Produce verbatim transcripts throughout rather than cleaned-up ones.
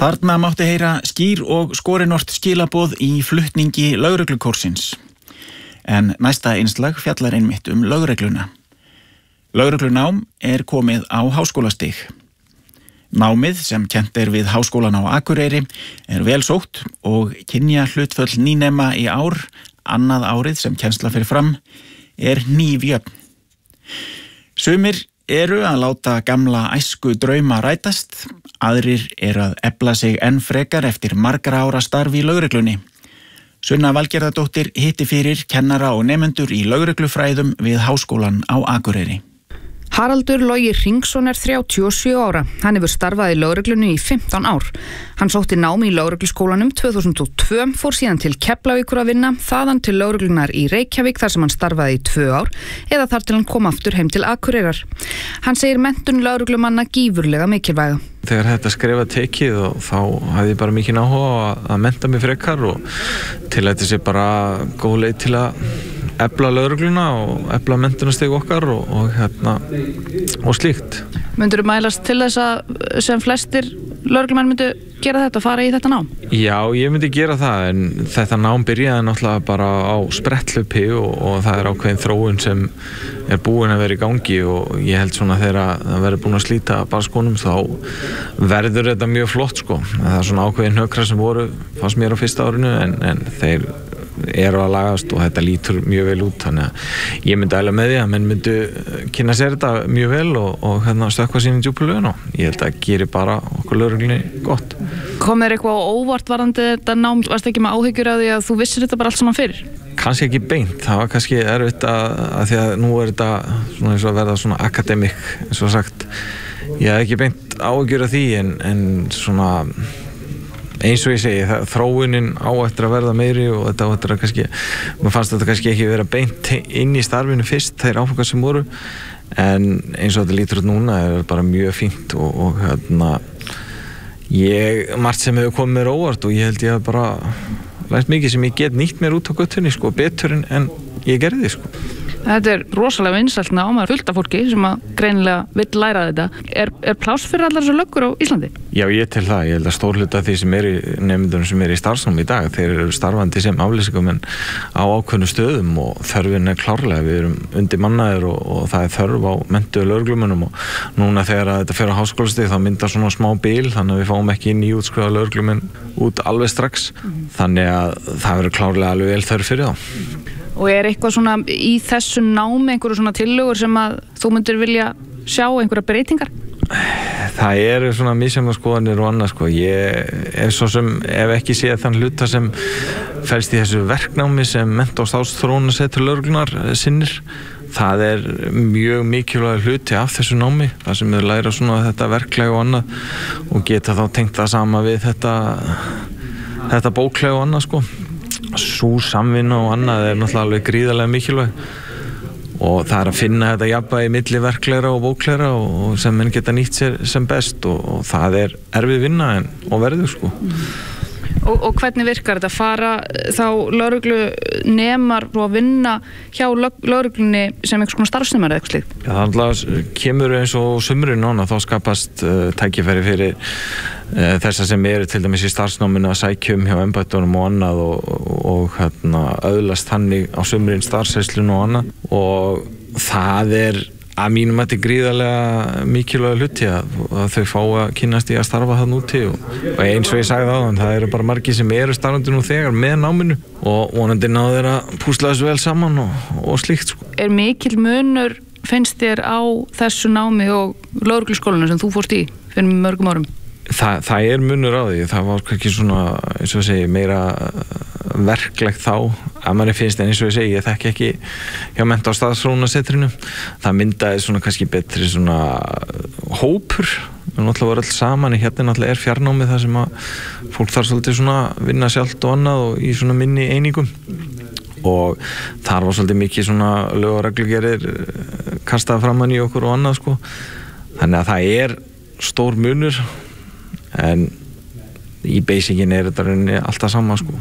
Þarna mátti heyra skýr og skorinort skilaboð í flutningi lögreglukórsins. En næsta innslag fjallar einmitt um lögregluna. Lögreglunám er komið á háskólastig. Námið sem kennt er við Háskólan á Akureyri er vel sótt og kynja hlutföll nýnema í ár, annað árið sem kennsla fer fram, er hnífjöfn. Sumir eru að láta gamla æsku drauma rætast, aðrir eru að efla sig enn frekar eftir margra ára starf í lögreglunni. Sunna Valgerðardóttir hitti fyrir kennara og nemendur í lögreglufræðum við Háskólan á Akureyri. Haraldur Logi Hringsson er þrjátíu og sjö ára. Hann hefur starfað í lögreglunni í fimmtán ár. Hann sótti nám í lögregluskólanum tvö þúsund og tvö, fór síðan til Keflavíkur að vinna, þaðan til lögreglunar í Reykjavík þar sem hann starfaði í tvö ár, eða þar til hann kom aftur heim til Akureyrar. Hann segir menntun lögreglumanna gífurlega mikilvæga. Þegar þetta skrifa tekið og þá hafði ég bara mikið áhuga að mennta mig frekar og til að þetta sé bara góð leið til að efla lögregluna og efla menntunarstigi okkar og, og, hérna, og slíkt. Myndirðu mælast til þess að sem flestir lögreglumenn myndu gera þetta, fara í þetta nám? Já, ég myndi gera það, en þetta nám byrjaði náttúrulega bara á spretthlaupi og, og það er ákveðin þróun sem er búin að vera í gangi og ég held svona þegar það verður búin að slíta barskónum þá verður þetta mjög flott sko. Það er svona ákveðin hnökrar sem voru fannst mér á fyrsta árinu en, en þeir eru að lagast og þetta lítur mjög vel út, þannig að ég myndi æla með því að menn myndu kynna sér þetta mjög vel og, og hérna stökkva sín í djúpu lögin og ég held að það gerir bara okkur lögreglunni gott. Kom þér eitthvað óvart varðandi þetta nám? Varst ekki með áhyggjur af því að þú vissir þetta bara allt saman fyrir? Kannski ekki beint, það var kannski erfitt að, að því að nú er þetta svona eins og að verða svona akademik eins og sagt, ég hef ekki beint áhyggjur af því en, en svona eins og ég segi, það, þróunin á eftir að verða meiri og þetta á eftir að kannski, maður fannst þetta kannski ekki vera beint inn í starfinu fyrst, þeir áfangar sem voru, en eins og þetta lítur út núna er bara mjög fínt og, og hérna, ég, margt sem hefur komið mér óvart og ég held ég að bara lært mikið sem ég get nýtt mér út á göttunni, sko, betur en, en ég gerði, sko. Þetta er rosalega vinsælt nám, það er fullt af fólki sem að greinilega vill læra þetta. Er, er pláss fyrir allar þessar löggur á Íslandi? Já, ég tel það. Ég held að stór hluta af því sem er í nemendunum sem er í starfsnámi í dag, þeir eru starfandi sem afleysingamenn á ákveðnum stöðum og þörfin er klárlega. Við erum undir mannaðir og, og það er þörf á menntuðu lögreglumönnum og núna þegar þetta fer á háskólastig þá myndar svona smá bil, þannig að við fáum ekki inn í útskrifaða lögreglumenn út alveg strax. Mm. Þannig að það verður klárlega alveg vel þörf fyrir þá. Og er eitthvað svona í þessu námi einhverju svona tillögur sem að þú myndir vilja sjá einhverja breytingar? Það eru svona misjafnar skoðanir og annað sko. Ég er svo sem ef ekki séð þann hluta sem felst í þessu verknámi sem mennta- og starfsþróunarsetur lögreglunar sinnir. Það er mjög mikilvæg hluti af þessu námi, það sem við læra svona þetta verklag og annað og geta þá tengt það sama við þetta, þetta bóklag og annað sko. Sú samvinna og annað er náttúrulega alveg gríðarlega mikilvæg og það er að finna þetta jafnvægi milli verklegra og bóklegra og sem menn geta nýtt sér sem best og, og það er erfið vinna en, og verður sko. Mm. Og, og hvernig virkar þetta? Fara þá lögreglunemar og að vinna hjá lögreglunni sem einhvers konar starfsnemar eða eitthvað slíkt? Já, það alltaf kemur eins og sumrin núna, þá skapast uh, tækifæri fyrir uh, þessar sem eru til dæmis í starfsnáminu að sækjum hjá embættunum og annað og, og, og hérna, öðlast þannig á sumrin starfsæslun og annað og það er að mínum að þetta er gríðarlega mikilvæg hluti að, að þau fá að kynnast í að starfa það núti og, og eins og ég sagði áðan, það eru bara margir sem eru starfandi nú þegar með náminu og vonandi ná þeir að púsla þessu vel saman og, og slíkt sko. Er mikil munur finnst þér á þessu námi og lögregluskólanum sem þú fórst í fyrir mörgum árum? Þa, það er munur á því, það var ekki svona eins og ég segi meira verklegt þá að manni finnst en eins og ég segi ég þekki ekki hjá mennta- og starfsþróunarsetrinu það myndaði svona kannski betri svona hópur við náttúrulega voru alls saman í hérna náttúrulega er fjarnámið þar sem að fólk þarf svolítið svona vinna sjálft og annað og í svona minni einingum og þar var svolítið mikið svona lög og reglugerðir kastað framan í okkur og annað sko þannig að það er stór munur en í basicin er þetta rauninni alltaf sama sko.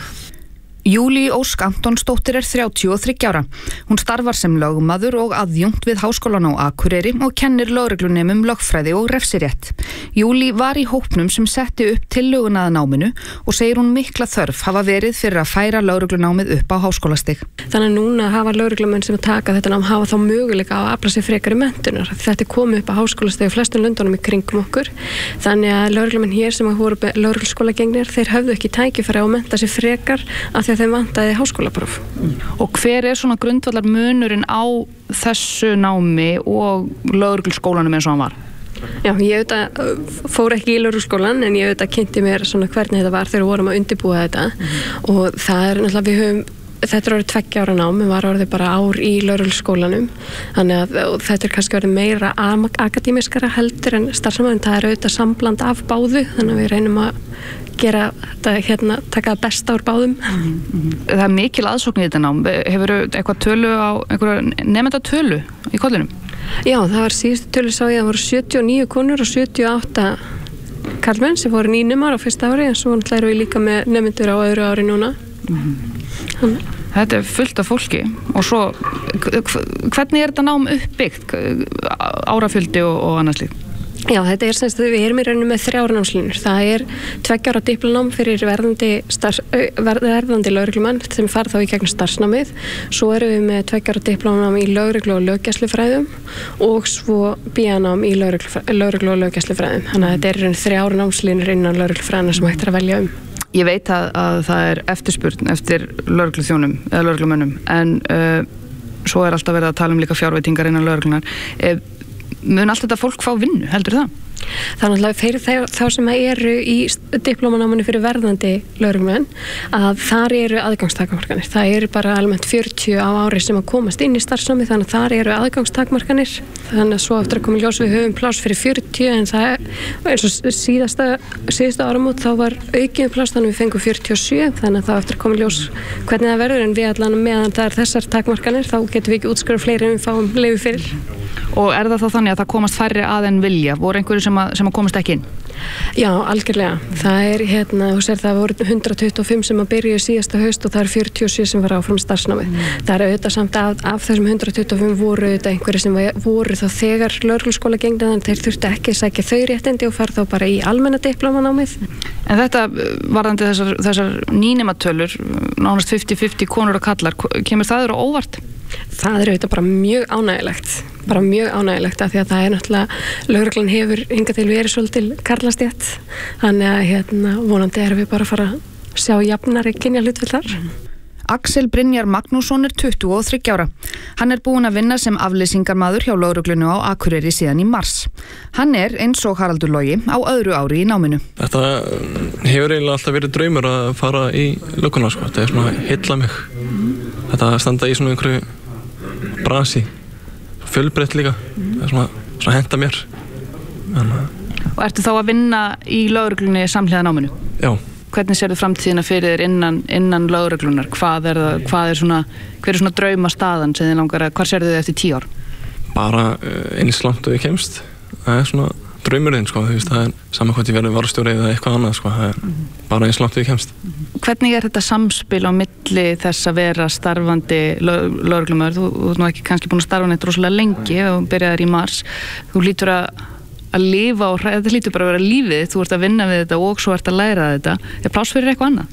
Júlí Ósk Antonsdóttir er þrjátíu og þriggja ára. Hún starfar sem lögmaður og aðjúnkt við Háskólan á Akureyri og kennir lögreglunemum lögfræði og refsirétt. Júlí var í hópnum sem setti upp tillöguna að náminu og segir hún mikla þörf hafa verið fyrir að færa lögreglunámið upp á háskólastig. Þannig að núna hafa lögreglumenn sem að taka þetta nám hafa þá möguleika að afla sér frekari menntunar. Þetta er komið upp á háskólastig í flestum löndunum í kringum okkur. Þannig að lögreglumenn hér sem voru lögregluskóla gengnir, þeir höfðu ekki tækifæri á að mennta sér frekar af því að þeim vantaði háskólapróf. Og hver er svona grundvallar munurinn á þessu námi og lögregluskólanum eins og hann var? Já, ég auðvitað fór ekki í lögregluskólan en ég auðvitað kynnti mér svona hvernig þetta var þegar við vorum að undirbúa þetta mm-hmm. og það er náttúrulega við höfum, þetta er orðið tveggja ára nám, við var orðið bara ár í lögregluskólanum þannig að þetta er kannski orðið meira akademiskara heldur en starfsnámið en það er auðvitað sambland af báðu þannig að við reynum að gera þetta hérna, taka það besta úr báðum. Mm-hmm. Það er mikil aðsókn í þetta nám, hefur eitthvað tölu á, einhverja nefnda tölu í kollinum? Já, það var síðustu tölu sá ég að það voru sjötíu og níu konur og sjötíu og átta karlmenn sem voru nýnumar á fyrsta ári en svo erum við líka með nefnendur á öðru ári núna. Mm-hmm. Þetta er fullt af fólki og svo, hvernig er þetta nám uppbyggt, árafjöldi og, og annars líkt? Já, þetta er semst að við erum í rauninu með þrjár námslínur. Það er tveggja ára diplónám fyrir verðandi, starfs, verðandi lögreglumann sem fara þá í gegnum starfsnámið. Svo erum við með tveggja ára diplónám í lögreglu og löggæslufræðum og svo B A-nám í lögreglu og löggæslufræðum. Þannig að þetta er í rauninu þrjár námslínur innan lögreglufræðina sem hægt er að velja um. Ég veit að, að það er eftirspurn eftir lögregluþjónum eða lögreglumönnum en uh, svo er alltaf verið að tala um líka fjárveitingar innan lögreglunar. Uh, mun allt þetta fólk fá vinnu, heldur það? Það er náttúrulega fyrir þá sem eru í diplómanáminu fyrir verðandi lögreglumenn að þar eru aðgangstakmarkanir. Það eru bara almennt fjörutíu á ári sem að komast inn í starfsnámi þannig að þar eru aðgangstakmarkanir. Þannig að svo eftir að koma í ljós við höfum pláss fyrir fjörutíu en það er eins og síðasta, síðasta áramót þá var aukið pláss þannig að við fengum fjörutíu og sjö þannig að þá eftir að koma í ljós hvernig það verður en við allan meðan það er þessar takmarkanir þá getum við ekki útskrifað fleiri en við fáum leyfi fyrir. Og er það þá þannig að það komast færri að en vilja? Voru einhverju sem að, sem að komast ekki inn? Já, algjörlega. Það er hérna, þú sér það voru hundrað tuttugu og fimm sem að byrja í síðasta haust og það er fjörutíu og sjö sem var áfram starfsnámið. Mm. Það er auðvitað samt af, af þessum hundrað tuttugu og fimm voru auðvitað einhverju sem voru þá þegar lögregluskóla gengna þannig þeir þurftu ekki að sækja þau réttindi og fara þá bara í almenna diplómanámið. En þetta varðandi þessar, þessar nýnematölur, nánast fimmtíu fimmtíu konur og kallar, kemur það á óvart? Það er auðvitað bara mjög ánægilegt, bara mjög ánægilegt af því að það er náttúrulega, lögreglan hefur hingað til verið svolítil karlastétt, þannig að hérna vonandi erum við bara að fara að sjá jafnari kynjahlutföll þar. Axel Brynjar Magnússon er tuttugu og þriggja ára. Hann er búinn að vinna sem afleysingarmaður hjá lögreglunni á Akureyri síðan í mars. Hann er, eins og Haraldur Logi, á öðru ári í náminu. Þetta hefur eiginlega alltaf verið draumur að fara í lögguna, sko. Þetta er svona heilla mig. Þetta að standa í svona einhverju brasi, fjölbreytt líka. Það er svona, svona henta mér. En, og ertu þá að vinna í lögreglunni samhliða náminu? Já. Hvernig sérðu framtíðina fyrir þér innan, innan lögreglunar? Hvað er það, hvað er svona, hver er svona draumastaðan sem þið langar að, hvað sérðu þið eftir tíu ár? Bara eins langt og ég kemst. Það er svona draumurinn, sko, þú veist, það er saman hvort ég verði varustjóri eða eitthvað annað, sko, það er mm-hmm. bara eins langt og ég kemst. Mm-hmm. Hvernig er þetta samspil á milli þess að vera starfandi lögreglumæður? Þú, þú ert nú ekki kannski búin að starfa neitt rosalega lengi og byrjaðir í mars. Þú lítur að að lifa og þetta hlýtur bara að vera lífið, þú ert að vinna við þetta og svo ert að læra þetta. Er pláss fyrir eitthvað annað?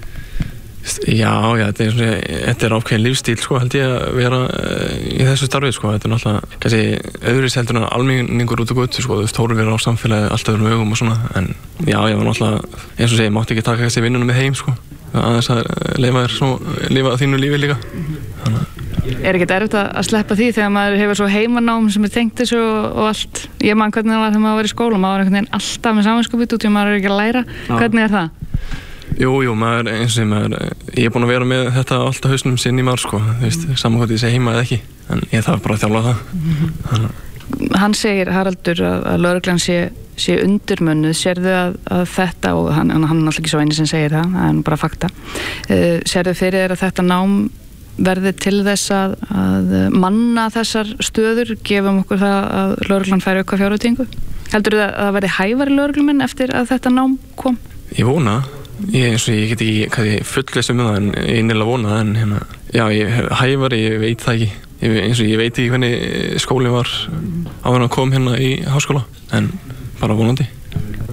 Já, já, þetta er, svona, þetta er ákveðin lífstíl, sko, held ég að vera í þessu starfið, sko, þetta er náttúrulega kannski öðruvísi heldur en almenningur út og gutt, sko, þú veist, hóru vera á samfélagi allt öðrum augum og svona, en já, ég var náttúrulega, eins og segi, mátti ekki taka þessi vinnuna með heim, sko, aðeins að lifa þér svo, lifa þínu lífi líka, þannig að Er ekkert erfitt að sleppa því þegar maður hefur svo heimanám sem er tengt þessu og, og allt? Ég man hvernig það var þegar maður var í skóla, maður var einhvern veginn alltaf með samvinskupið út og maður er ekki að læra. Já. Hvernig er það? Jú, jú, maður, eins og ég maður, ég er búinn að vera með þetta alltaf hausnum sinn í maður, sko, þú veist, saman hvort ég sé heima eða ekki, en ég þarf bara að þjálfa það. Mm-hmm. Hann segir, Haraldur, að, að lögreglan sé, sé undirmönnuð, sérðu að, að þetta, og hann, hann er alltaf ekki svo eini sem segir það, það er bara fakta, uh, sérðu fyrir þér að þetta nám verði til þess að, að manna þessar stöður, gefum okkur það að lögreglan fær auka fjárveitingu? Heldur það að það verði hæfari lögreglumenn eftir að þetta nám kom? Ég vona, ég, eins og ég get ekki hvað ég fullleist um það en ég nýlega vona það en hérna, já, ég hæfari, ég veit það ekki, ég, eins og ég veit ekki hvernig skólinn var á hann að kom hérna í háskóla, en bara vonandi.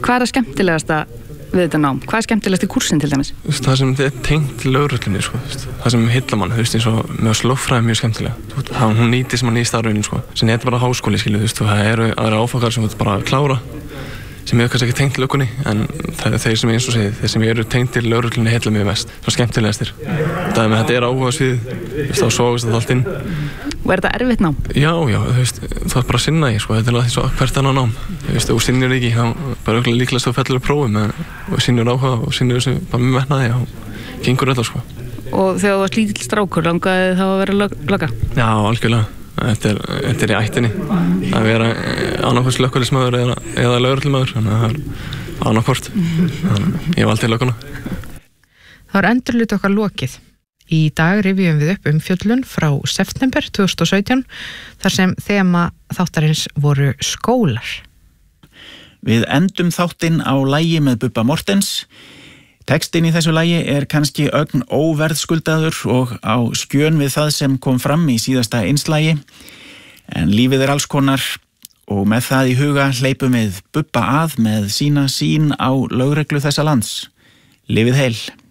Hvað er að skemmtilegasta við þetta nám? Hvað er skemmtilegast í kursin til dæmis? Það sem er tengt lögreglunni, sko, það sem heilla mann, þú veist, eins og með slögfræði mjög skemmtilega. Það, hún nýtist mann í starfinu, sko, sem er bara háskóli, skilju, þú veist, og það eru aðra áfakar sem þú bara klára, sem er kannski ekki tengt löggunni, en það er þeir sem eins og segið, þeir sem eru tengt til lögreglunni heilla mjög mest, svo skemmtilegastir. Það með þetta er áhuga svið, þú veist, þá sógast þetta allt inn. Og er þetta erfitt nám? Já, já, þú veist, það er bara að sinna í, sko, þetta er alveg svo hvert annar nám. Þú veist, og sinnir ekki, þá bara líklegast þú fellur að prófum, og sinnir áhuga og sinnir þessu bara með metnaði og gengur þetta, sko. Og þegar þú varst lítill strákur, langaði þá að vera lögga? Já, algjörlega. Þetta er, þetta er í ættinni að vera annarkvort slökkviliðsmaður eða, eða lögreglumaður, þannig að það er annarkvort. Ég valdi lögguna. Það er endurlut okkar lokið. Í dag rifjum við upp umfjöllun frá september tvö þúsund og sautján þar sem þema þáttarins voru skólar. Við endum þáttinn á lagi með Bubba Mortens. Textinn í þessu lagi er kannski ögn óverðskuldaður og á skjön við það sem kom fram í síðasta einslagi, en lífið er alls konar og með það í huga hleypum við Bubba að með sína sýn á lögreglu þessa lands. Lifið heil!